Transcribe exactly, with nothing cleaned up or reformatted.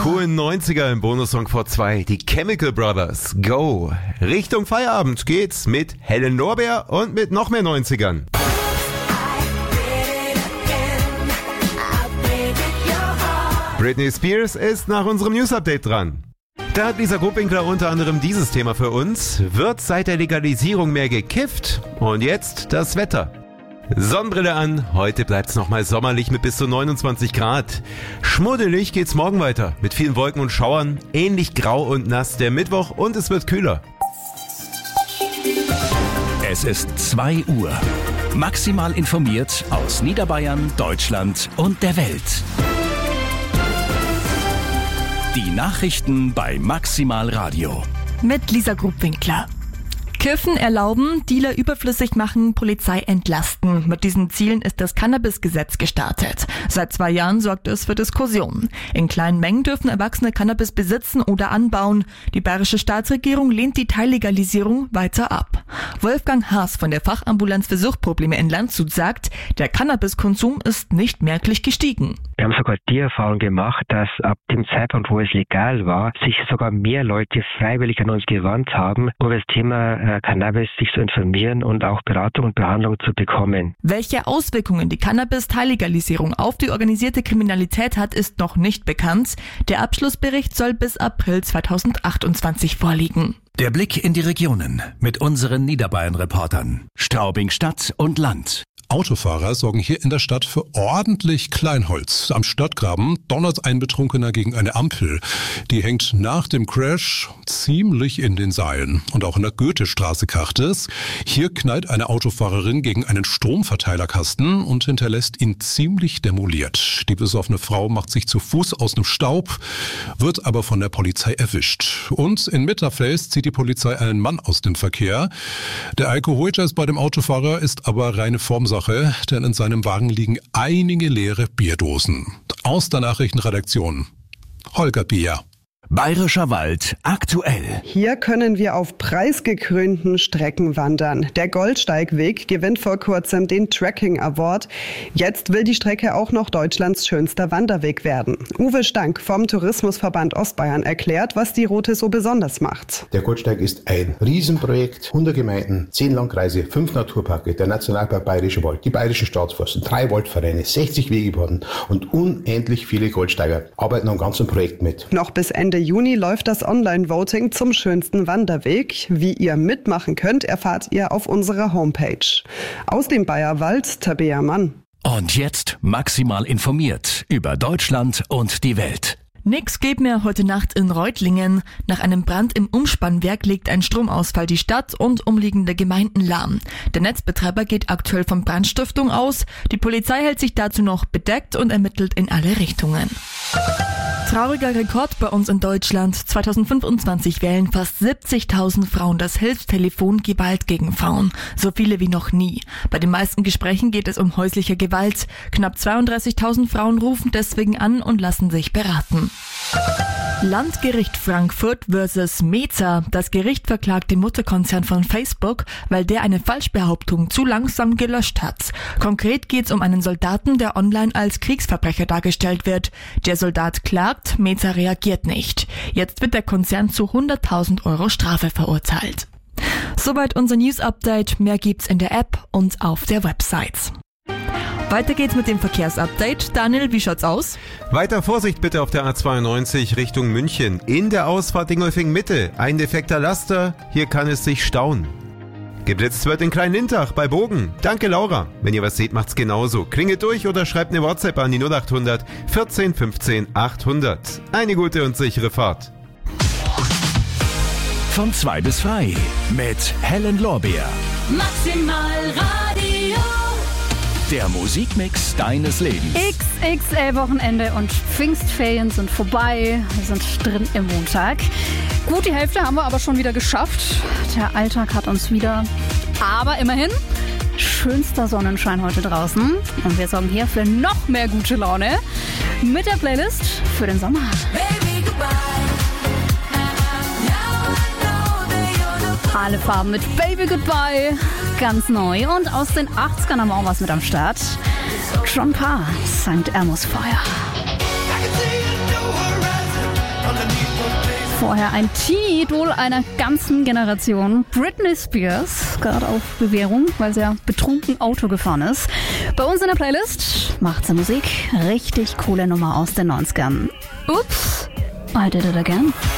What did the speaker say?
coolen neunziger im Bonussong vor zwei. Die Chemical Brothers. Go. Richtung Feierabend geht's mit Helen Lorbeer und mit noch mehr neunzigern. Britney Spears ist nach unserem News-Update dran. Da hat Lisa Gruppwinkler unter anderem dieses Thema für uns. Wird seit der Legalisierung mehr gekifft? Und jetzt das Wetter. Sonnenbrille an, heute bleibt's nochmal sommerlich mit bis zu neunundzwanzig Grad. Schmuddelig geht's morgen weiter, mit vielen Wolken und Schauern, ähnlich grau und nass der Mittwoch und es wird kühler. Es ist zwei Uhr. Maximal informiert aus Niederbayern, Deutschland und der Welt. Die Nachrichten bei Maximal Radio. Mit Lisa Gruppwinkler. Kiffen erlauben, Dealer überflüssig machen, Polizei entlasten. Mit diesen Zielen ist das Cannabis-Gesetz gestartet. Seit zwei Jahren sorgt es für Diskussionen. In kleinen Mengen dürfen Erwachsene Cannabis besitzen oder anbauen. Die bayerische Staatsregierung lehnt die Teillegalisierung weiter ab. Wolfgang Haas von der Fachambulanz für Suchtprobleme in Landshut sagt, der Cannabiskonsum ist nicht merklich gestiegen. Wir haben sogar die Erfahrung gemacht, dass ab dem Zeitpunkt, wo es legal war, sich sogar mehr Leute freiwillig an uns gewandt haben, um das Thema äh, Cannabis sich zu informieren und auch Beratung und Behandlung zu bekommen. Welche Auswirkungen die Cannabis-Teillegalisierung auf die organisierte Kriminalität hat, ist noch nicht bekannt. Der Abschlussbericht soll bis April zweitausendachtundzwanzig vorliegen. Der Blick in die Regionen mit unseren Niederbayern-Reportern. Straubing Stadt und Land. Autofahrer sorgen hier in der Stadt für ordentlich Kleinholz. Am Stadtgraben donnert ein Betrunkener gegen eine Ampel. Die hängt nach dem Crash ziemlich in den Seilen. Und auch in der Goethestraße kracht es. Hier knallt eine Autofahrerin gegen einen Stromverteilerkasten und hinterlässt ihn ziemlich demoliert. Die besoffene Frau macht sich zu Fuß aus dem Staub, wird aber von der Polizei erwischt. Und in Mitterfels zieht die Polizei einen Mann aus dem Verkehr. Der Alkoholtest bei dem Autofahrer ist aber reine Formsache. Denn in seinem Wagen liegen einige leere Bierdosen. Aus der Nachrichtenredaktion Holger Bier. Bayerischer Wald aktuell. Hier können wir auf preisgekrönten Strecken wandern. Der Goldsteigweg gewinnt vor kurzem den Trekking Award. Jetzt will die Strecke auch noch Deutschlands schönster Wanderweg werden. Uwe Stank vom Tourismusverband Ostbayern erklärt, was die Route so besonders macht. Der Goldsteig ist ein Riesenprojekt. hundert Gemeinden, zehn Landkreise, fünf Naturparke, der Nationalpark Bayerischer Wald, die Bayerischen Staatsforsten, drei Waldvereine, sechzig Wegebahnen und unendlich viele Goldsteiger arbeiten am ganzen Projekt mit. Noch bis Ende Juni läuft das Online-Voting zum schönsten Wanderweg. Wie ihr mitmachen könnt, erfahrt ihr auf unserer Homepage. Aus dem Bayerwald, Tabea Mann. Und jetzt maximal informiert über Deutschland und die Welt. Nix geht mehr heute Nacht in Reutlingen. Nach einem Brand im Umspannwerk legt ein Stromausfall die Stadt und umliegende Gemeinden lahm. Der Netzbetreiber geht aktuell von Brandstiftung aus. Die Polizei hält sich dazu noch bedeckt und ermittelt in alle Richtungen. Trauriger Rekord bei uns in Deutschland. zweitausendfünfundzwanzig wählen fast siebzigtausend Frauen das Hilfstelefon Gewalt gegen Frauen. So viele wie noch nie. Bei den meisten Gesprächen geht es um häusliche Gewalt. Knapp zweiunddreißigtausend Frauen rufen deswegen an und lassen sich beraten. Landgericht Frankfurt versus Meta. Das Gericht verklagt den Mutterkonzern von Facebook, weil der eine Falschbehauptung zu langsam gelöscht hat. Konkret geht es um einen Soldaten, der online als Kriegsverbrecher dargestellt wird. Der Soldat klagt, Meta reagiert nicht. Jetzt wird der Konzern zu hunderttausend Euro Strafe verurteilt. Soweit unser News-Update. Mehr gibt's in der App und auf der Website. Weiter geht's mit dem Verkehrsupdate. Daniel, wie schaut's aus? Weiter Vorsicht bitte auf der A zweiundneunzig Richtung München. In der Ausfahrt Dingolfing Mitte. Ein defekter Laster. Hier kann es sich stauen. Geblitzt wird in Kleinlintach bei Bogen. Danke Laura. Wenn ihr was seht, macht's genauso. Klingelt durch oder schreibt eine WhatsApp an die null achthundert vierzehn fünfzehn achthundert. Eine gute und sichere Fahrt. Von zwei bis frei mit Helen Lorbeer. Maximal Radio. Der Musikmix deines Lebens. X X L-Wochenende und Pfingstferien sind vorbei. Wir sind drin im Montag. Gut, die Hälfte haben wir aber schon wieder geschafft. Der Alltag hat uns wieder. Aber immerhin, schönster Sonnenschein heute draußen. Und wir sorgen hier für noch mehr gute Laune mit der Playlist für den Sommer. Baby, goodbye. Alle Farben mit Baby Goodbye, ganz neu. Und aus den achtzigern haben wir auch was mit am Start. John Parr, Sankt Elmo's Feuer. Vorher ein Teenie-Idol einer ganzen Generation. Britney Spears, gerade auf Bewährung, weil sie ja betrunken Auto gefahren ist. Bei uns in der Playlist macht sie Musik. Richtig coole Nummer aus den neunzigern. Ups, I did it again.